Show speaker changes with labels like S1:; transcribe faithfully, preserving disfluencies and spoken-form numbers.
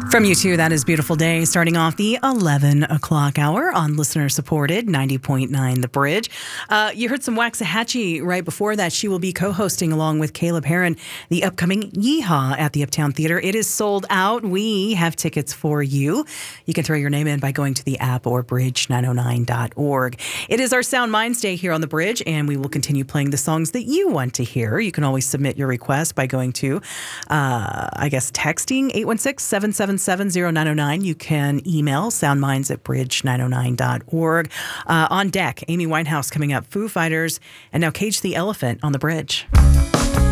S1: From U two, that is Beautiful Day, starting off the eleven o'clock hour on listener-supported ninety point nine The Bridge. Uh, you heard some Waxahachie right before that. She will be co-hosting along with Caleb Heron the upcoming Yeehaw at the Uptown Theater. It is sold out. We have tickets for you. You can throw your name in by going to the app or bridge nine oh nine dot org. It is our Sound Minds Day here on The Bridge, and we will continue playing the songs that you want to hear. You can always submit your request by going to, uh, I guess, texting eight one six, seven seven seven, zero nine zero nine. You can email soundminds at bridge nine oh nine dot org. Uh, on deck, Amy Winehouse coming up, Foo Fighters, and now Cage the Elephant on The Bridge.